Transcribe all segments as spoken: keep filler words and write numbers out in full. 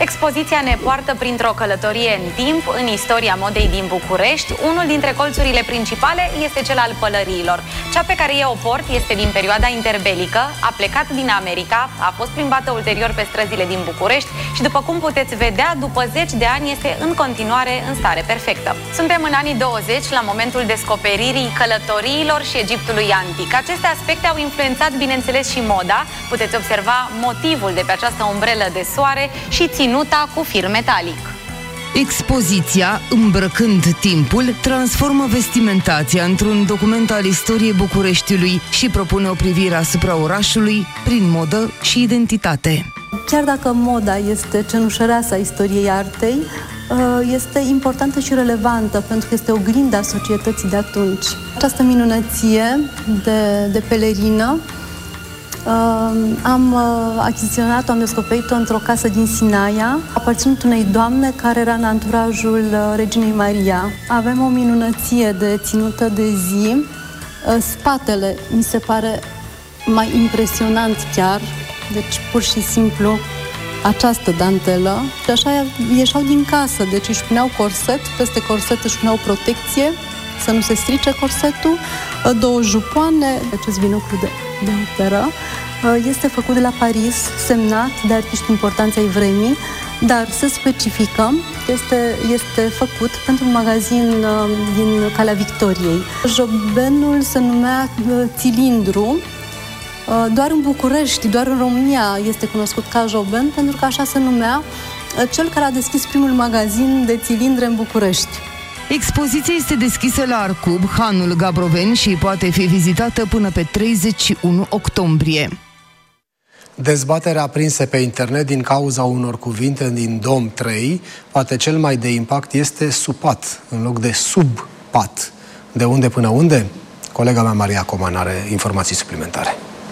Expoziția ne poartă printr-o călătorie în timp, în istoria modei din București. Unul dintre colțurile principale este cel al pălăriilor. Cea pe care eu o port este din perioada interbelică, a plecat din America, a fost plimbată ulterior pe străzile din București și, după cum puteți vedea, după zeci de ani este în continuare în stare perfectă. Suntem în anii douăzeci, la momentul descoperirii călătoriilor și Egiptului antic. Aceste aspecte au influențat, bineînțeles, și moda. Puteți observa motivul de pe această umbrelă de soare și ținuta cu fir metalic. Expoziția, îmbrăcând timpul, transformă vestimentația într-un document al istoriei Bucureștiului și propune o privire asupra orașului prin modă și identitate. Chiar dacă moda este cenușăreasa istoriei artei, este importantă și relevantă pentru că este oglinda societății de atunci. Această minunăție de, de pelerină am achiziționat-o, am descoperit-o într-o casă din Sinaia, aparținut unei doamne care era în anturajul Reginei Maria. Avem o minunăție de ținută de zi. Spatele mi se pare mai impresionant chiar, deci pur și simplu această dantelă. Și așa ieșeau din casă, deci își puneau corset, peste corset își puneau protecție, să nu se strice corsetul, două jupoane, acest binoclu de, de operă. Este făcut de la Paris, semnat de artiști importanți ai vremii, dar să specificăm, este, este făcut pentru un magazin din Calea Victoriei. Jobenul se numea Cilindru. Doar în București, doar în România este cunoscut ca Joben, pentru că așa se numea cel care a deschis primul magazin de cilindre în București. Expoziția este deschisă la Arcub, Hanul Gabroveni, și poate fi vizitată până pe treizeci și unu octombrie. Dezbaterea aprinse pe internet din cauza unor cuvinte din Dom trei, poate cel mai de impact este supat, în loc de subpat. De unde până unde? Colega mea, Maria Coman, are informații suplimentare.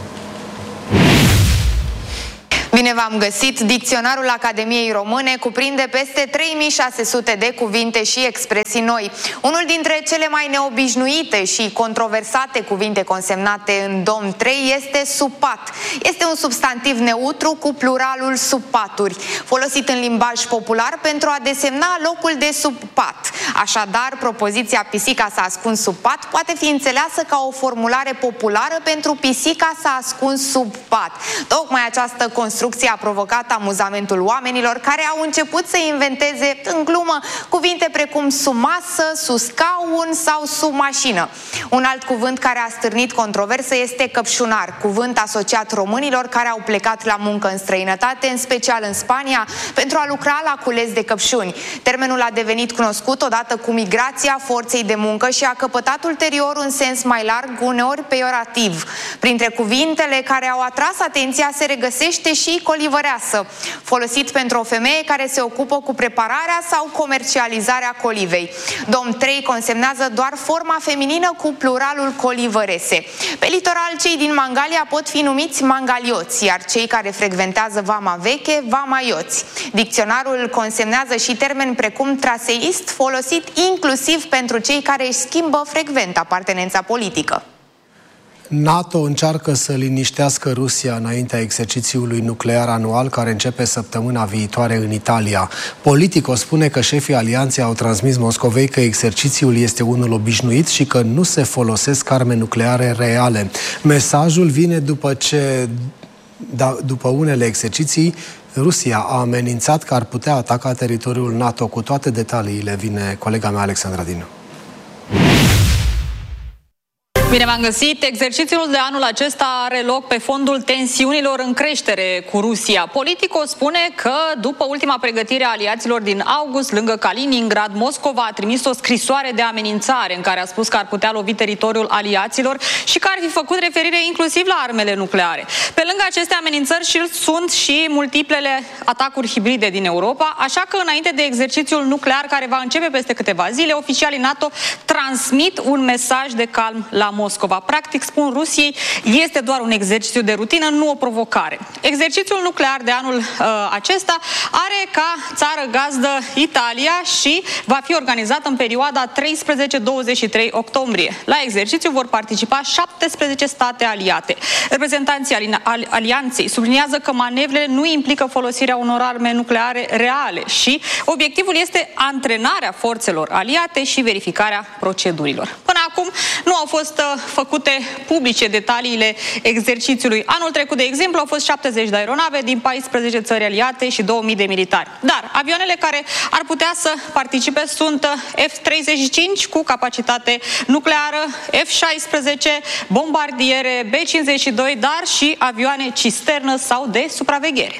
Bine v-am găsit! Dicționarul Academiei Române cuprinde peste trei mii șase sute de cuvinte și expresii noi. Unul dintre cele mai neobișnuite și controversate cuvinte consemnate în Dom trei este supat. Este un substantiv neutru cu pluralul supaturi, folosit în limbaj popular pentru a desemna locul de sub pat. Așadar, propoziția pisica s-a ascuns sub pat poate fi înțeleasă ca o formulare populară pentru pisica s-a ascuns sub pat. Tocmai această construcție a provocat amuzamentul oamenilor, care au început să inventeze în glumă cuvinte precum sumasă, suscaun sau sumașină. Un alt cuvânt care a stârnit controversă este căpșunar, cuvânt asociat românilor care au plecat la muncă în străinătate, în special în Spania, pentru a lucra la cules de căpșuni. Termenul a devenit cunoscut odată cu migrația forței de muncă și a căpătat ulterior un sens mai larg, uneori peiorativ. Printre cuvintele care au atras atenția se regăsește și colivăreasă, folosit pentru o femeie care se ocupă cu prepararea sau comercializarea colivei. Dom trei consemnează doar forma feminină cu pluralul colivărese. Pe litoral, cei din Mangalia pot fi numiți mangalioți, iar cei care frecventează Vama Veche, vamaioți. Dicționarul consemnează și termeni precum traseist, folosit inclusiv pentru cei care își schimbă frecvent apartenența politică. NATO încearcă să liniștească Rusia înaintea exercițiului nuclear anual care începe săptămâna viitoare în Italia. Politico spune că șefii alianței au transmis Moscovei că exercițiul este unul obișnuit și că nu se folosesc arme nucleare reale. Mesajul vine după ce, da, după unele exerciții, Rusia a amenințat că ar putea ataca teritoriul NATO. Cu toate detaliile vine colega mea, Alexandra Dinu. Bine v-am găsit! Exercițiul de anul acesta are loc pe fondul tensiunilor în creștere cu Rusia. Politico spune că după ultima pregătire a aliaților din august, lângă Kaliningrad, Moscova a trimis o scrisoare de amenințare în care a spus că ar putea lovi teritoriul aliaților și că ar fi făcut referire inclusiv la armele nucleare. Pe lângă aceste amenințări și sunt și multiplele atacuri hibride din Europa, așa că înainte de exercițiul nuclear care va începe peste câteva zile, oficialii NATO transmit un mesaj de calm la Moscova. Moscova. Practic, spun Rusiei, este doar un exercițiu de rutină, nu o provocare. Exercițiul nuclear de anul uh, acesta are ca țară gazdă Italia și va fi organizat în perioada treisprezece douăzeci și trei octombrie. La exercițiu vor participa șaptesprezece state aliate. Reprezentanții ali al alianței subliniază că manevrele nu implică folosirea unor arme nucleare reale și obiectivul este antrenarea forțelor aliate și verificarea procedurilor. Până acum nu au fost uh, făcute publice detaliile exercițiului. Anul trecut, de exemplu, au fost șaptezeci de aeronave din paisprezece țări aliate și două mii de militari. Dar avioanele care ar putea să participe sunt F treizeci și cinci cu capacitate nucleară, F șaisprezece, bombardiere, B cincizeci și doi, dar și avioane cisternă sau de supraveghere.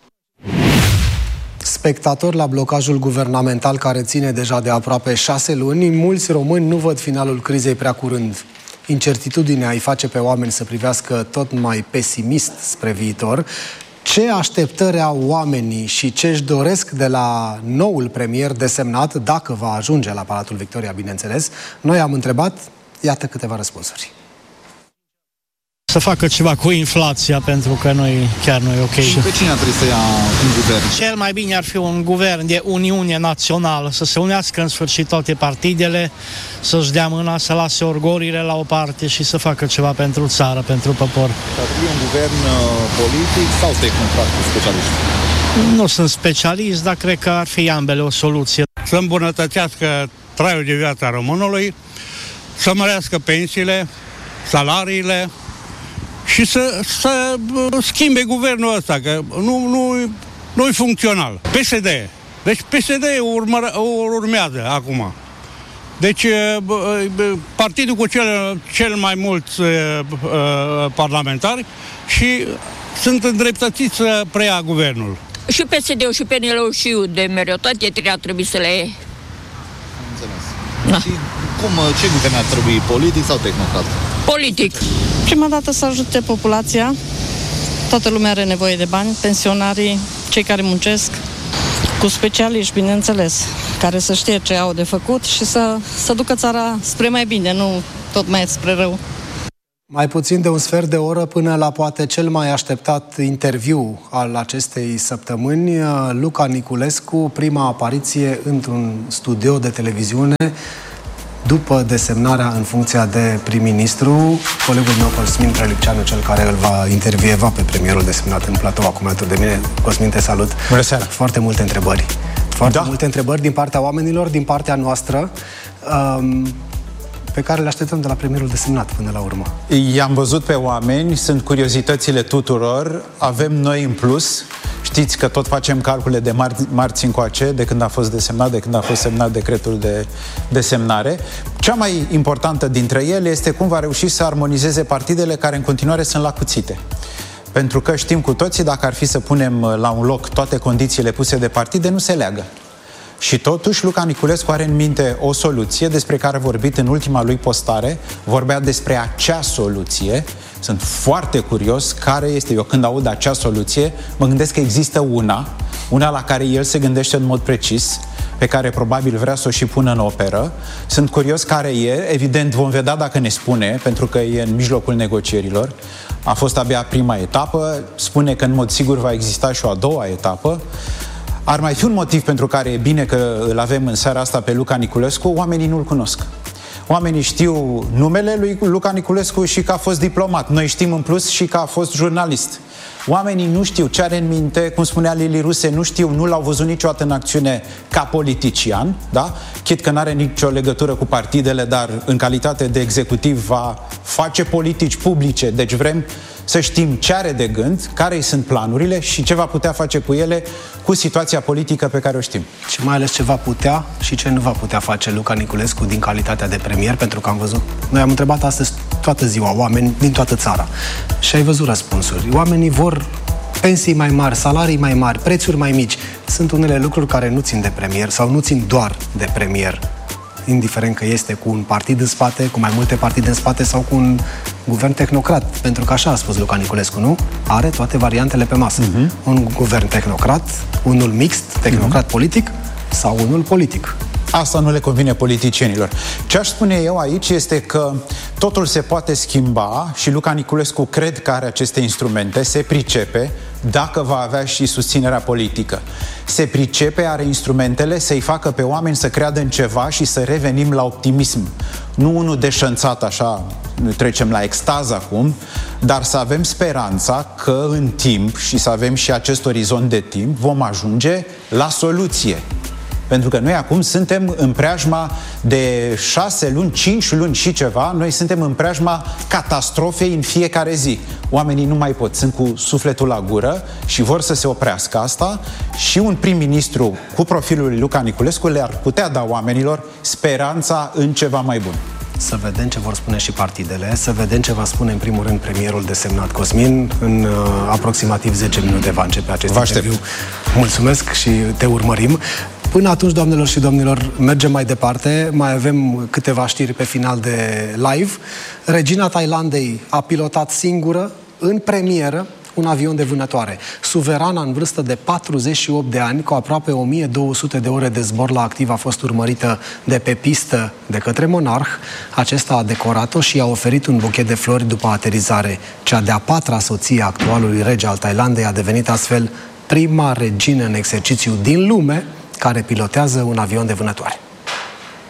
Spectatori la blocajul guvernamental care ține deja de aproape șase luni, mulți români nu văd finalul crizei prea curând. Incertitudinea îi face pe oameni să privească tot mai pesimist spre viitor. Ce așteptări au oamenii și ce își doresc de la noul premier desemnat, dacă va ajunge la Palatul Victoria, bineînțeles? Noi am întrebat, iată câteva răspunsuri. Să facă ceva cu inflația, pentru că noi chiar nu e ok. Și pe cine ar trebui să ia un guvern? Cel mai bine ar fi un guvern de uniune națională, să se unească în sfârșit toate partidele, să-și dea mâna, să lase orgoliile la o parte și să facă ceva pentru țară, pentru popor. Ar fi un guvern politic sau tehnocrat cu specialiști? Nu sunt specialist, dar cred că ar fi ambele o soluție. Să îmbunătățească traiul de viață a românului, să mărească pensiile, salariile, și să, să schimbe guvernul ăsta, că nu, nu, nu e funcțional. P S D. Deci P S D urmă, urmează acum. Deci partidul cu cel, cel mai mulți uh, parlamentari și sunt îndreptățiți să preia guvernul. Și P S D-ul și P N L-ul și U D M R, toate trei ar trebui să le iei. Înțeles. Da. Și cum, ce guvern ar trebui, politic sau tehnocrat? Politic. Prima dată să ajute populația. Toată lumea are nevoie de bani, pensionarii, cei care muncesc, cu specialiști, bineînțeles, care să știe ce au de făcut și să, să ducă țara spre mai bine, nu tot mai spre rău. Mai puțin de un sfert de oră până la poate cel mai așteptat interviu al acestei săptămâni. Luca Niculescu, prima apariție într-un studio de televiziune după desemnarea în funcția de prim-ministru. Colegul meu, Cosmin Prelipceanu, cel care îl va intervieva pe premierul desemnat în platou acum alături de mine. Cosmin, te salut! Bună seara! Foarte multe întrebări. Foarte da. multe întrebări din partea oamenilor, din partea noastră, um, pe care le așteptăm de la premierul desemnat până la urmă. I-am văzut pe oameni, sunt curiozitățile tuturor, avem noi în plus. Știți că tot facem calcule de mar- marți încoace, de când a fost desemnat, de când a fost semnat decretul de desemnare. Cea mai importantă dintre ele este cum va reuși să armonizeze partidele care în continuare sunt la cuțite. Pentru că știm cu toții, dacă ar fi să punem la un loc toate condițiile puse de partide, nu se leagă. Și totuși, Luca Niculescu are în minte o soluție despre care a vorbit în ultima lui postare, vorbea despre acea soluție. Sunt foarte curios care este. Eu când aud acea soluție, mă gândesc că există una, una la care el se gândește în mod precis, pe care probabil vrea să o și pună în operă. Sunt curios care e, evident vom vedea dacă ne spune, pentru că e în mijlocul negocierilor. A fost abia prima etapă, spune că în mod sigur va exista și o a doua etapă. Ar mai fi un motiv pentru care e bine că îl avem în seara asta pe Luca Niculescu, oamenii nu-l cunosc. Oamenii știu numele lui Luca Niculescu și că a fost diplomat. Noi știm în plus și că a fost jurnalist. Oamenii nu știu ce are în minte, cum spunea Lili Ruse, nu știu, nu l-au văzut niciodată în acțiune ca politician, da? Chit că n-are nicio legătură cu partidele, dar în calitate de executiv va face politici publice, deci vrem să știm ce are de gând, care sunt planurile și ce va putea face cu ele, cu situația politică pe care o știm. Și mai ales ce va putea și ce nu va putea face Luca Niculescu din calitatea de premier, pentru că am văzut, noi am întrebat astăzi toată ziua oameni din toată țara și ai văzut răspunsuri. Oamenii vor pensii mai mari, salarii mai mari, prețuri mai mici. Sunt unele lucruri care nu țin de premier sau nu țin doar de premier, indiferent că este cu un partid în spate, cu mai multe partide în spate sau cu un guvern tehnocrat. Pentru că așa a spus Luca Niculescu, nu? Are toate variantele pe masă. Uh-huh. Un guvern tehnocrat, unul mixt, tehnocrat uh-huh. politic sau unul politic. Asta nu le convine politicienilor. Ce aș spune eu aici este că Totul se poate schimba și Luca Niculescu cred că are aceste instrumente, se pricepe, dacă va avea și susținerea politică. Se pricepe, are instrumentele să-i facă pe oameni să creadă în ceva și să revenim la optimism. Nu unul deșanțat așa, trecem la extaz acum, dar să avem speranța că în timp și să avem și acest orizont de timp vom ajunge la soluție. Pentru că noi acum suntem în preajma de șase luni, cinci luni și ceva, noi suntem în preajma catastrofei în fiecare zi. Oamenii nu mai pot, sunt cu sufletul la gură și vor să se oprească asta și un prim-ministru cu profilul lui Luca Niculescu le-ar putea da oamenilor speranța în ceva mai bun. Să vedem ce vor spune și partidele, să vedem ce va spune în primul rând premierul desemnat Cosmin. În uh, aproximativ zece minute va începe acest Vă interviu. Mulțumesc și te urmărim. Până atunci, doamnelor și domnilor, mergem mai departe. Mai avem câteva știri pe final de live. Regina Thailandei a pilotat singură, în premieră, un avion de vânătoare. Suverana, în vârstă de patruzeci și opt de ani, cu aproape o mie două sute de ore de zbor la activ, a fost urmărită de pe pistă de către monarh. Acesta a decorat-o și i-a oferit un buchet de flori după aterizare. Cea de-a patra soție a actualului rege al Thailandei a devenit astfel prima regină în exercițiu din lume care pilotează un avion de vânătoare.